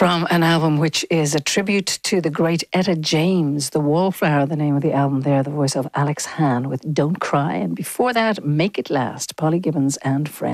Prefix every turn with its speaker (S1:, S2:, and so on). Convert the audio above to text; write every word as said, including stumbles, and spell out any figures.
S1: From an album which is a tribute to the great Etta James, The Wallflower, the name of the album there, the voice of Alex Hahn with Don't Cry. And before that, Make It Last, Polly Gibbons and Friends.